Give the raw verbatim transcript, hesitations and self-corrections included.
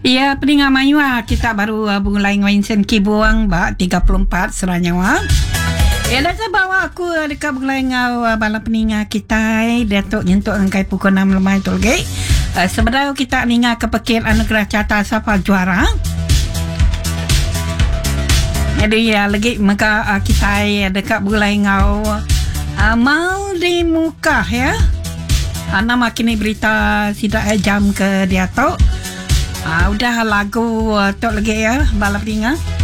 Ya, peningat mayu ah, kita baru uh, mulai ngainsen kibuang ba tiga puluh empat Seranyawa. Ya, dah saya bawa aku uh, dekat mulai ngau uh, bala peningat kita eh, Datuk nyentuk angkai pukul enam lemai tu lagi. Uh, sebenarnya kita ningat ke pekir anugerah carta sapa juara. Jadi ya lagi maka uh, kita eh, dekat mulai ngau uh, mau di muka ya. Uh, nama kini berita tidak eh, jam ke dia tu. Ah, udah lagu uh, tok lagi ya balap tinggal.